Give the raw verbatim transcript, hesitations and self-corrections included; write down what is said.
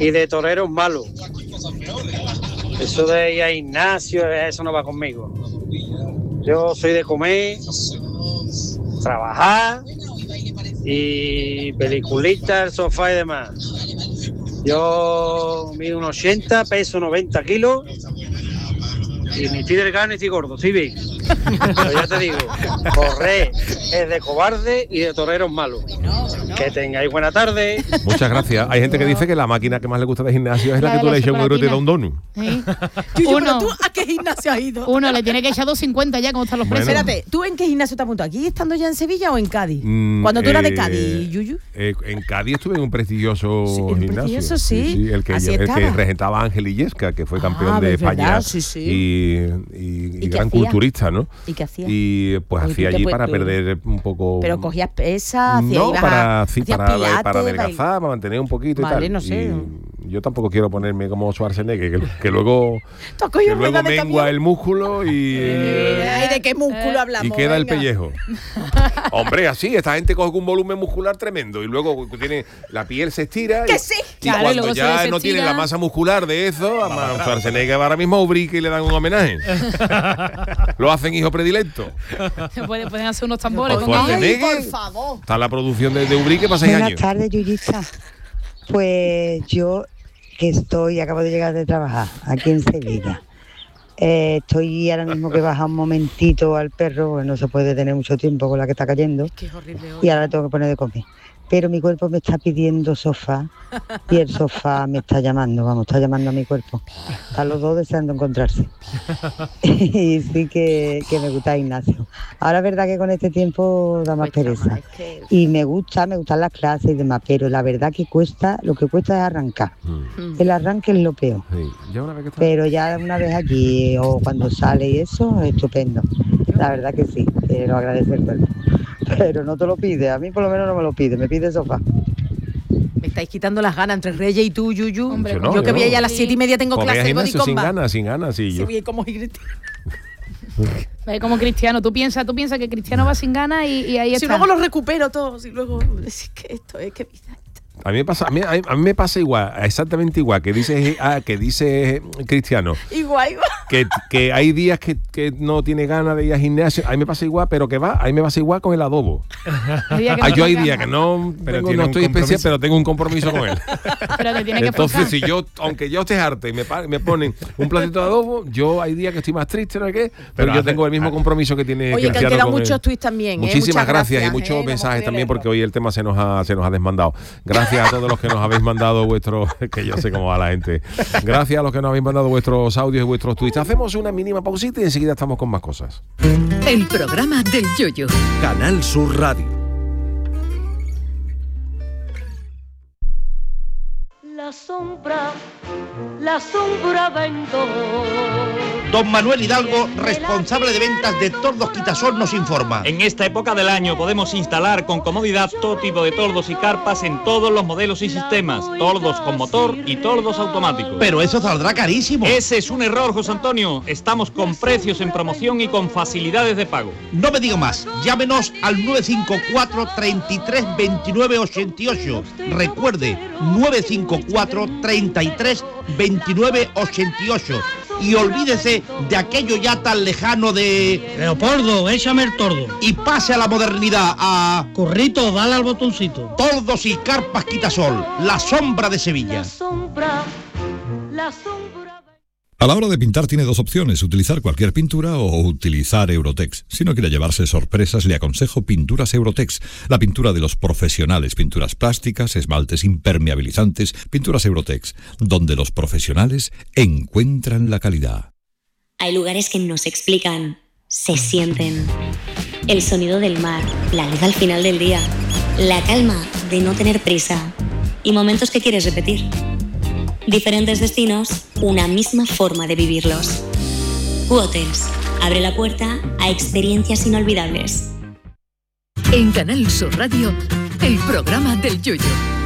y de toreros malos. Eso de ir a Ignacio, eso no va conmigo. Yo soy de comer, trabajar y peliculita, el sofá y demás. Yo mido unos ochenta, peso noventa kilos y ni estoy delgado ni estoy gordo, ¿sí bien? Pero ya te digo, correr es de cobarde y de toreros malos. Que tengáis buena tarde. Muchas gracias. Hay gente que dice que la máquina que más le gusta de gimnasio es la, la que tú le echas un euro y te da un donut. ¿Sí? Yuyu, Uno, ¿tú a qué gimnasio has ido? Uno le tiene que echar dos cincuenta ya, como están los precios. Bueno. Espérate, ¿tú en qué gimnasio te apuntado? ¿Aquí estando ya en Sevilla o en Cádiz? Mm, Cuando tú eras de eh, Cádiz, Yuyu. Eh, en Cádiz estuve en un prestigioso Sí, en un gimnasio. prestigioso, sí. el que, Así el que estaba. regentaba Ángel Illesca, que fue campeón Ah, de es España verdad, sí, sí. y, y, y ¿Y qué gran hacía? culturista, ¿no? ¿Y qué hacía? Y pues Oye, hacía tú te allí puedes- para tú- perder un poco. Pero cogías pesas, hacías, No, ibas para, a, sí, hacías para, pilates, para bail- adelgazar, para mantener un poquito Vale, y tal. no sé. Y yo tampoco quiero ponerme como Schwarzenegger, que, que luego, ¿Tú has que cogido luego ruedas de mengua camión? el músculo y, Eh, Ay, ¿de qué músculo hablamos? y queda el Venga. pellejo. Hombre, así, esta gente coge un volumen muscular tremendo y luego tiene la piel se estira. ¡Que y, sí! Y Claro, y cuando luego se ya no desestira. tiene la masa muscular de eso, a Schwarzenegger ahora mismo a Ubrique le dan un homenaje. Lo hacen hijo predilecto. Se puede- pueden hacer unos tambores Por con suerte. ellos. Ay, Schwarzenegger. por favor. Está la producción de, de Ubrique para seis Buenas años. tardes, Yuyista. Pues yo que estoy, acabo de llegar de trabajar aquí en Sevilla. Eh, estoy ahora mismo que baja un momentito al perro, porque no se puede tener mucho tiempo con la que está cayendo. Qué horrible hoy. Y ahora le tengo que poner de comer. Pero mi cuerpo me está pidiendo sofá y el sofá me está llamando, vamos, está llamando a mi cuerpo. Están los dos deseando encontrarse. Y sí que, que me gusta Ignacio. Ahora es verdad que con este tiempo da más Cuesta pereza. más, es que- Y me gusta, me gustan las clases y demás, pero la verdad que cuesta, lo que cuesta es arrancar. Mm, El arranque es lo peor. sí. Ya una vez que está- Pero ya una vez aquí o cuando sale y eso, estupendo. La verdad que sí, que lo agradece el cuerpo. Pero no te lo pide, a mí por lo menos no me lo pide, me pide sofá. Me estáis quitando las ganas entre Reyes y tú, Yuyu. Hombre, Yo no, yo yo que voy no. allá a las siete y media tengo Porque clase hay de body gimnasio sin combat. ganas, sin ganas, sí. Sí, Yo. bien como Cristiano. Ve como Cristiano, tú piensas, tú piensas que Cristiano va sin ganas y, y ahí Si está. luego los recupero todos y luego es que esto es que A mí me pasa, a mí, a mí- a mí me pasa igual, exactamente igual que dice, ah, que dice Cristiano, igual, igual. que, que hay días que, que no tiene ganas de ir al gimnasio. A mí me pasa igual, pero que va, a mí me pasa igual con el adobo. Hay días que Ah, no yo hay tengas días que ganas, no, Pero tengo- tiene no un estoy especial, compromiso. pero tengo un compromiso con él. pero te tienes que Entonces, forzar. si yo, aunque yo esté harta y me, pa- me ponen un platito de adobo, yo hay días que estoy más triste, ¿no es qué? Pero, Pero yo hace- tengo el mismo compromiso que tiene Oye, que han Cristiano quedado con muchos él. tweets también. ¿eh? Muchísimas Muchas gracias, y ¿eh? muchos No hemos mensajes podido también, porque leerlo. hoy el tema se nos ha, se nos ha desmandado. Gracias a todos los que nos habéis mandado vuestros, que yo sé cómo va la gente. Gracias a los que nos habéis mandado vuestros audios y vuestros tweets. Hacemos una mínima pausita y enseguida estamos con más cosas. El programa del Yoyo. Canal Sur Radio. La sombra, la sombra vendo. Don Manuel Hidalgo, responsable de ventas de Tordos Quitasol, nos informa. En esta época del año podemos instalar con comodidad todo tipo de tordos y carpas en todos los modelos y sistemas, tordos con motor y tordos automáticos. Pero eso saldrá carísimo. Ese es un error, José Antonio. Estamos con precios en promoción y con facilidades de pago. No me diga más, llámenos al nueve cinco cuatro, treinta y tres, veintinueve ochenta y ocho. Recuerde, nueve cinco cuatro, treinta y tres, veintinueve ochenta y ocho. Y olvídese de aquello ya tan lejano de... Leopoldo, échame el tordo. Y pase a la modernidad, a... Corrito, dale al botoncito. Tordos y carpas Quitasol, la sombra de Sevilla. La sombra, la sombra. A la hora de pintar tiene dos opciones, utilizar cualquier pintura o utilizar Eurotex. Si no quiere llevarse sorpresas, le aconsejo Pinturas Eurotex, la pintura de los profesionales, pinturas plásticas, esmaltes impermeabilizantes, Pinturas Eurotex, donde los profesionales encuentran la calidad. Hay lugares que no se explican, se sienten. El sonido del mar, la luz al final del día, la calma de no tener prisa y momentos que quieres repetir. Diferentes destinos, una misma forma de vivirlos. Q-Hotels abre la puerta a experiencias inolvidables. En Canal Sur Radio, el programa del Yoyo.